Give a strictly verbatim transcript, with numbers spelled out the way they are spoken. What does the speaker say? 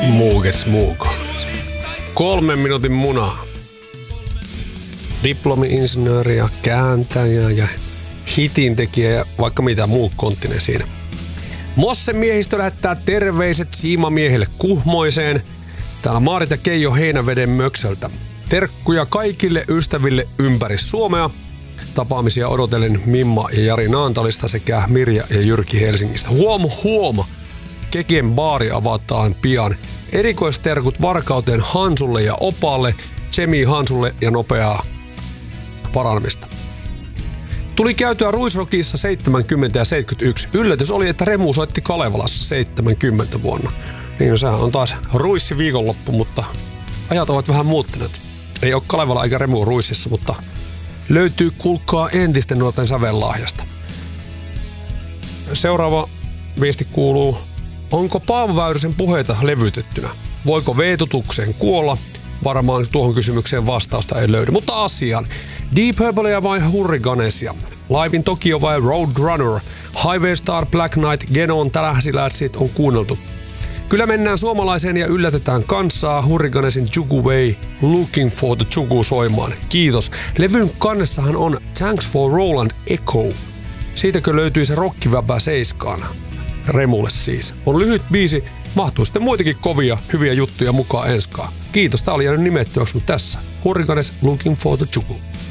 Muuges muuko. Kolmen minuutin munaa. Diplomi-insinööri ja kääntäjä ja hitintekijä ja vaikka mitä muu konttinen siinä. Mossen miehistö lähettää terveiset siimamiehelle Kuhmoiseen. Täällä Maarit ja Keijo Heinäveden möksöltä. Terkkuja kaikille ystäville ympäri Suomea. Tapaamisia odotellen Mimma ja Jari Naantalista sekä Mirja ja Jyrki Helsingistä. Huom huom! Kekien baari avataan pian. Erikoisterkut Varkauteen Hansulle ja Opalle, Tsemi Hansulle ja nopeaa paranemista. Tuli käytyä Ruisrockissa seitsemänkymmentä ja seitsemänkymmentäyksi. Yllätys oli, että Remu soitti Kalevalassa seitsemänkymmentä vuonna. Niin no, sehän on taas Ruissi viikonloppu, mutta ajat ovat vähän muuttuneet. Ei ole Kalevala eikä Remu Ruississa, mutta löytyy kuulkaa entisten nuorten sävellahjasta. Seuraava viesti kuuluu: onko Paavo Väyrysen puheita levytettynä? Voiko veetutukseen kuolla? Varmaan tuohon kysymykseen vastausta ei löydy, mutta asiaan. Deep Purplea vai Hurricanesia? Live in Tokyo vai Roadrunner? Highway Star, Black Knight, Genon, Tärähsilätsit on kuunneltu. Kyllä mennään suomalaiseen ja yllätetään kansaa. Hurricanesin Juku Way, Looking for the Juku soimaan. Kiitos. Levyn kannessahan on Thanks for Roland Echo. Siitäkö löytyy se rockiväpä seiskaan? Remulle siis. On lyhyt biisi, mahtuu sitten muitakin kovia, hyviä juttuja mukaan enskaan. Kiitos, tää oli jäänyt nimettyäksi, mutta tässä Hurricanes Looking for the Juku.